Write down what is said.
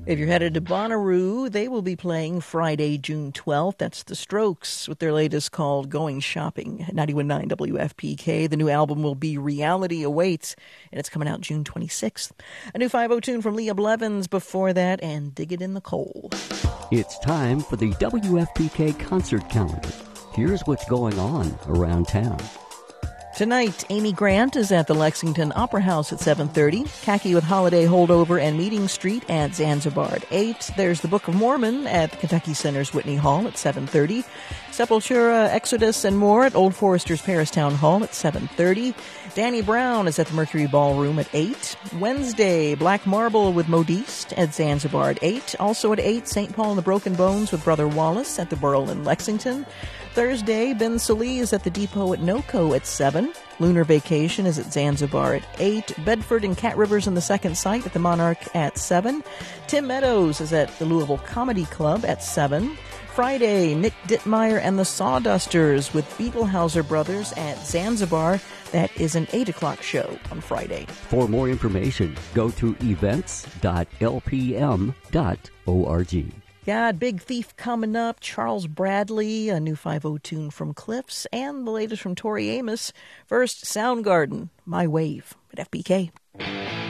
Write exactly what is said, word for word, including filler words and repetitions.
If you're headed to Bonnaroo, they will be playing Friday, June twelfth. That's The Strokes with their latest called Going Shopping at ninety-one point nine W F P K. The new album will be Reality Awaits, and it's coming out June twenty-sixth. A new five oh tune from Leah Blevins before that, and Dig It in the Coal. It's time for the W F P K concert calendar. Here's what's going on around town. Tonight, Amy Grant is at the Lexington Opera House at seven thirty. Khaki with Holiday Holdover and Meeting Street at Zanzibar at eight. There's the Book of Mormon at the Kentucky Center's Whitney Hall at seven thirty. Sepultura, Exodus, and more at Old Forester's Paris Town Hall at seven thirty. Danny Brown is at the Mercury Ballroom at eight. Wednesday, Black Marble with Modiste at Zanzibar at eight. Also at eight, Saint Paul and the Broken Bones with Brother Wallace at the Burl in Lexington. Thursday, Ben Salee is at the Depot at NoCo at seven. Lunar Vacation is at Zanzibar at eight. Bedford and Cat Rivers in the Second Sight at the Monarch at seven. Tim Meadows is at the Louisville Comedy Club at seven. Friday, Nick Dittmeyer and the Sawdusters with Beetlehauser Brothers at Zanzibar. That is an eight o'clock show on Friday. For more information, go to events dot l p m dot org. Yeah, Big Thief coming up, Charles Bradley, a new five oh tune from Cliffs, and the latest from Tori Amos. First, Soundgarden, My Wave at F B K.